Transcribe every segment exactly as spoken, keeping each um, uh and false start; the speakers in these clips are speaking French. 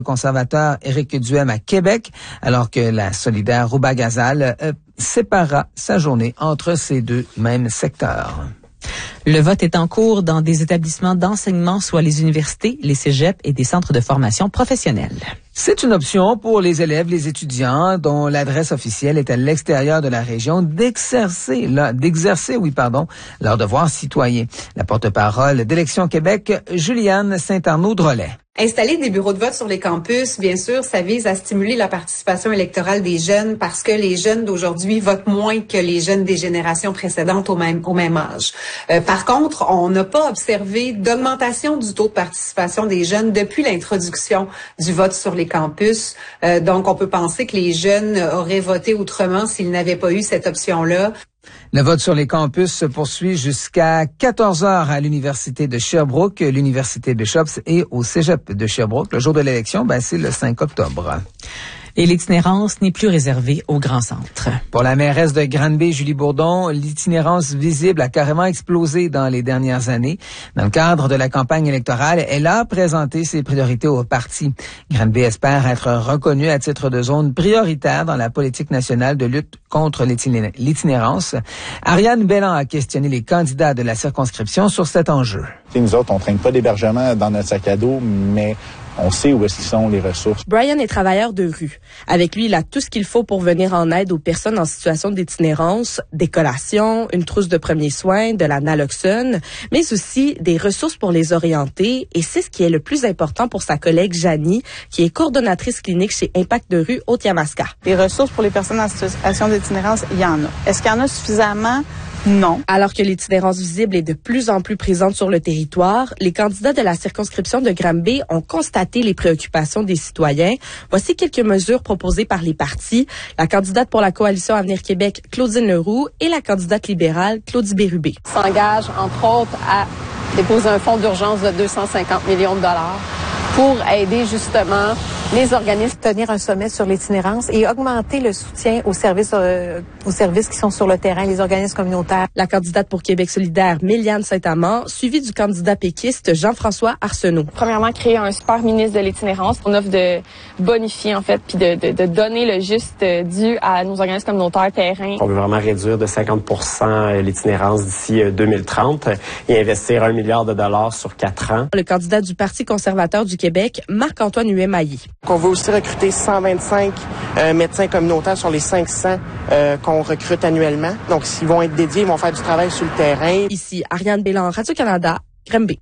Conservateur Éric Duhem à Québec, alors que la solidaire Rouba Ghazal euh, sépara sa journée entre ces deux mêmes secteurs. Le vote est en cours dans des établissements d'enseignement, soit les universités, les cégeps et des centres de formation professionnelle. C'est une option pour les élèves, les étudiants dont l'adresse officielle est à l'extérieur de la région d'exercer, là, d'exercer, oui, pardon, leur devoir citoyen. La porte-parole d'Élections Québec, Juliane Saint-Arnaud-Drolet. Installer des bureaux de vote sur les campus, bien sûr, ça vise à stimuler la participation électorale des jeunes parce que les jeunes d'aujourd'hui votent moins que les jeunes des générations précédentes au même, au même âge. Euh, par contre, on n'a pas observé d'augmentation du taux de participation des jeunes depuis l'introduction du vote sur les campus. Euh, donc, on peut penser que les jeunes auraient voté autrement s'ils n'avaient pas eu cette option-là. Le vote sur les campus se poursuit jusqu'à quatorze heures à l'Université de Sherbrooke, l'Université Bishops et au Cégep de Sherbrooke. Le jour de l'élection, ben, c'est le cinq octobre. Et l'itinérance n'est plus réservée aux grands centres. Pour la mairesse de Granby, Julie Bourdon, l'itinérance visible a carrément explosé dans les dernières années. Dans le cadre de la campagne électorale, elle a présenté ses priorités au parti. Granby espère être reconnue à titre de zone prioritaire dans la politique nationale de lutte contre l'itinérance. Ariane Belland a questionné les candidats de la circonscription sur cet enjeu. Nous autres, on ne traîne pas d'hébergement dans notre sac à dos, mais on sait où est-ce qu'ils sont les ressources. Brian est travailleur de rue. Avec lui, il a tout ce qu'il faut pour venir en aide aux personnes en situation d'itinérance, des collations, une trousse de premiers soins, de la naloxone, mais aussi des ressources pour les orienter. Et c'est ce qui est le plus important pour sa collègue Janie, qui est coordonnatrice clinique chez Impact de rue Haute-Yamaska. Les ressources pour les personnes en situation d'itinérance, il y en a. Est-ce qu'il y en a suffisamment? Non. Alors que l'itinérance visible est de plus en plus présente sur le territoire, les candidats de la circonscription de Granby ont constaté les préoccupations des citoyens. Voici quelques mesures proposées par les partis. La candidate pour la coalition Avenir Québec, Claudine Leroux, et la candidate libérale, Claudie Bérubé. S'engage, entre autres, à déposer un fonds d'urgence de deux cent cinquante millions de dollars pour aider justement les organismes à tenir un sommet sur l'itinérance et augmenter le soutien aux services euh, aux services qui sont sur le terrain, les organismes communautaires. La candidate pour Québec solidaire, Méliane Saint-Amand, suivie du candidat péquiste Jean-François Arsenault. Premièrement, créer un super ministre de l'itinérance. On offre de bonifier, en fait, puis de, de, de donner le juste dû à nos organismes communautaires terrain. On veut vraiment réduire de cinquante pour cent l'itinérance d'ici deux mille trente et investir un milliard de dollars sur quatre ans. Le candidat du Parti conservateur du Québec, Marc-Antoine Huet-Mailly. On veut aussi recruter cent vingt-cinq euh, médecins communautaires sur les cinq cents euh, qu'on recrute annuellement. Donc, s'ils vont être dédiés, ils vont faire du travail sur le terrain. Ici, Ariane Belland, Radio-Canada, Granby.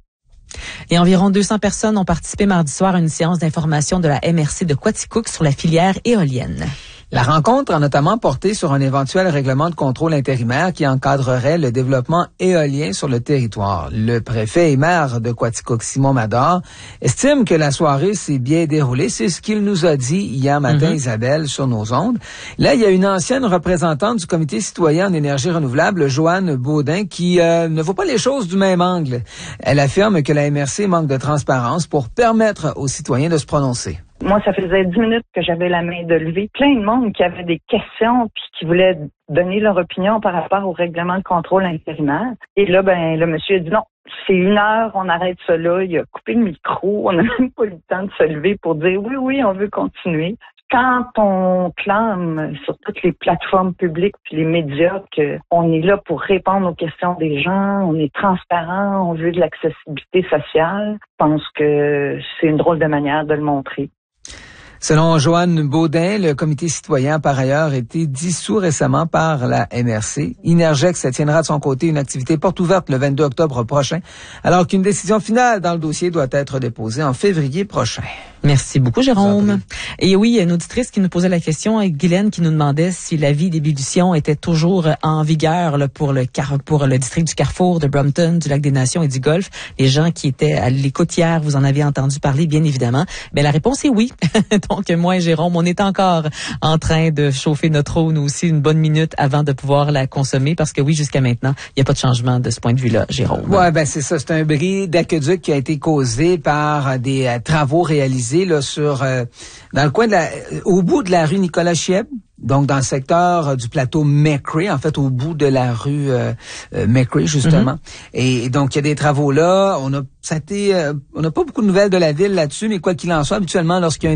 Et environ deux cents personnes ont participé mardi soir à une séance d'information de la M R C de Quaticook sur la filière éolienne. La rencontre a notamment porté sur un éventuel règlement de contrôle intérimaire qui encadrerait le développement éolien sur le territoire. Le préfet et maire de Quaticook, Simon Mador, estime que la soirée s'est bien déroulée. C'est ce qu'il nous a dit hier matin, mm-hmm. Isabelle, sur nos ondes. Là, il y a une ancienne représentante du Comité citoyen en énergie renouvelable, Joanne Baudin, qui euh, ne voit pas les choses du même angle. Elle affirme que la M R C manque de transparence pour permettre aux citoyens de se prononcer. Moi, ça faisait dix minutes que j'avais la main de lever. Plein de monde qui avait des questions puis qui voulait donner leur opinion par rapport au règlement de contrôle intérimaire. Et là, ben, le monsieur a dit non, c'est une heure, on arrête ça là. Il a coupé le micro. On n'a même pas eu le temps de se lever pour dire oui, oui, on veut continuer. Quand on clame sur toutes les plateformes publiques puis les médias qu'on est là pour répondre aux questions des gens, on est transparent, on veut de l'accessibilité sociale, je pense que c'est une drôle de manière de le montrer. Selon Joanne Baudin, le comité citoyen a par ailleurs été dissous récemment par la M R C. Inergex tiendra de son côté une activité porte ouverte le vingt-deux octobre prochain, alors qu'une décision finale dans le dossier doit être déposée en février prochain. Merci beaucoup, Jérôme. Et oui, une auditrice qui nous posait la question, Guylaine, qui nous demandait si l'avis d'ébullition était toujours en vigueur là, pour le car- pour le district du Carrefour, de Brompton, du Lac-des-Nations et du Golfe. Les gens qui étaient à l'écoute hier, vous en avez entendu parler, bien évidemment. Mais la réponse est oui. Donc, moi et Jérôme, on est encore en train de chauffer notre eau, nous aussi, une bonne minute avant de pouvoir la consommer, parce que oui, jusqu'à maintenant, il n'y a pas de changement de ce point de vue-là, Jérôme. Ouais, ben c'est ça. C'est un bris d'aqueduc qui a été causé par des euh, travaux réalisés là sur euh, dans le coin de la, euh, au bout de la rue Nicolas Chieb. Donc, dans le secteur euh, du plateau McCrae, en fait, au bout de la rue euh, euh, McCrae, justement. Mm-hmm. Et, et donc, il y a des travaux là. On a, ça a été, euh, on n'a pas beaucoup de nouvelles de la ville là-dessus, mais quoi qu'il en soit, habituellement, lorsqu'il y a un